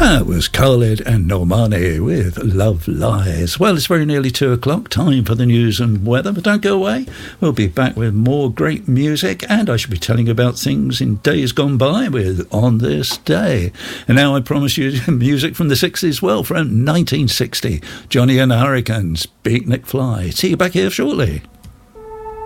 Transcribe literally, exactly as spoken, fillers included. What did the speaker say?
That was Khalid and Normani with Love Lies. Well, it's very nearly two o'clock, time for the news and weather, but don't go away. We'll be back with more great music, and I shall be telling you about things in days gone by with On This Day. And now I promise you music from the sixties, well, from nineteen sixty. Johnny and the Hurricanes, Beatnik Fly. See you back here shortly.